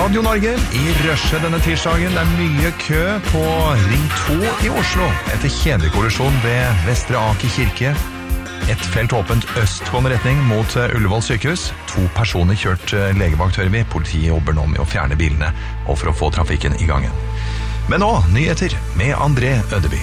Radio Norge i Røsje denne tirsdagen. Det mye kø på Ring 2 i Oslo etter kjedelig kollisjon ved Vestre Aker kirke. Et felt åpent østgående retning mot Ullevål sykehus. 2 personer kjørt legevakt, hører vi. Politiet jobber nå med å fjerne bilene og for å få trafikken i gangen. Men nå, nyheter med André Ødeby.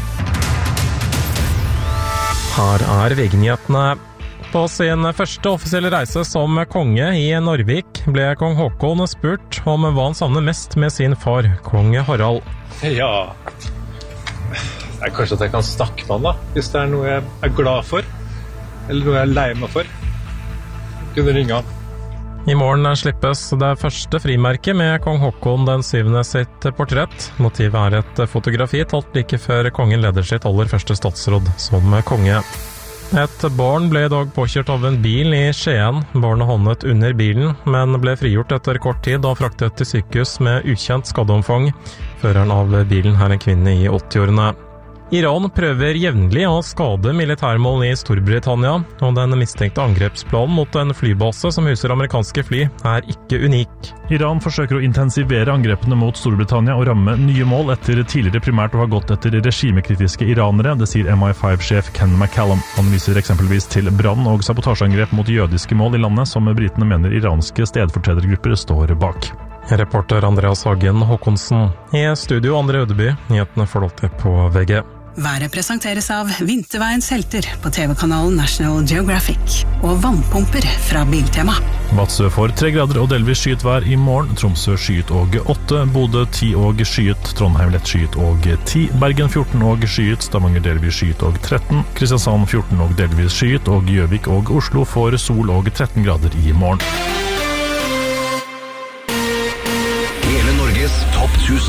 Her VG-nyhetene. På sin første offisielle reise som konge i Norvik ble kong Håkon spurt om hva han savner mest med sin far, kong Harald. Ja, kanskje at jeg kan snakke med han da, hvis det noe jeg glad for, eller noe jeg lei meg for. Kunne ringe han. I morgen slippes det første frimerket med kong Håkon den 7. sitt portrett. Motivet et fotografi tatt like før kongen leder sitt aller første statsråd som konge. Et barn ble i dag påkjørt av en bil i Skien. Barnet havnet under bilen, men ble frigjort etter kort tid og fraktet til sykehus med ukjent skadeomfang. Føreren av bilen en kvinne i 80-årene. Iran prøver jevnlig å skade militærmål i Storbritannia, og den mistenkte angrepsplanen mot en flybase som huser amerikanske fly ikke unik. Iran forsøker å intensivere angrepene mot Storbritannia og ramme nye mål etter tidligere primært å ha gått etter regimekritiske iranere, det sier MI5-sjef Ken McCallum. Han viser eksempelvis til brann- og sabotasjeangrep mot jødiske mål i landet, som britene mener iranske stedfortredergrupper står bak. Reporter Andreas Hagen Håkonsen. I studio André Ødeby, nyhetene får dere på VG. Været presenteres av Vinterveiens helter på TV-kanalen National Geographic og vannpumper fra Biltema. Vadsø får 3 grader og delvis skyet vær i morgen. Tromsø skyet og 8, Bodø 10 og skyet, Trondheim lett skyet og 10, Bergen 14 og skyet, Stavanger delvis skyet og 13, Kristiansand 14 og delvis skyet, og Gjøvik og Oslo får sol og 13 grader i morgen. Hele Norges topp 1000